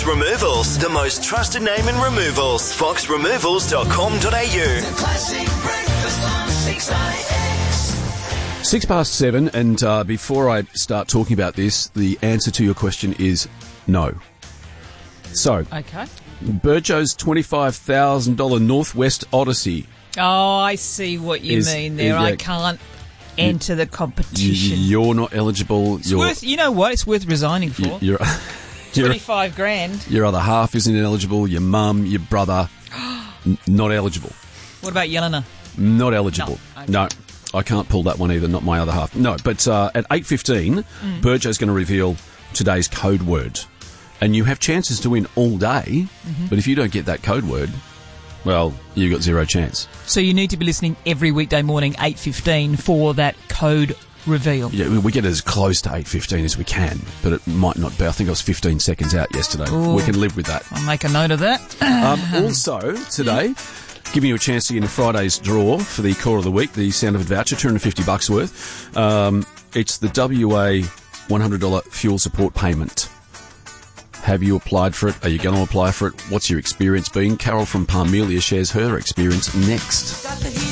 Removals, the most trusted name in removals. foxremovals.com.au. The Classic Breakfast on 6IX. 7:06, and before I start talking about this, the answer to your question is no. So, Okay. Burjo's $25,000 Northwest Odyssey. Oh, I see what you mean there. I can't enter the competition. You're not eligible. It's worth, you know what? It's worth resigning for. You're 25 grand. Your other half isn't eligible. Your mum, your brother, not eligible. What about Yelena? Not eligible. No. Okay. No, I can't pull that one either. Not my other half. No, but at 8:15, Burjo's going to reveal today's code word. And you have chances to win all day, but if you don't get that code word, well, you've got zero chance. So you need to be listening every weekday morning, 8:15, for that code reveal. Yeah, we get as close to 8:15 as we can, but it might not be. I think I was 15 seconds out yesterday. Ooh. We can live with that. I'll make a note of that. Also, today, giving you a chance to get in Friday's draw for the Core of the Week, the Sound of It voucher, $250 worth. It's the WA $100 fuel support payment. Have you applied for it? Are you going to apply for it? What's your experience been? Carol from Parmelia shares her experience next.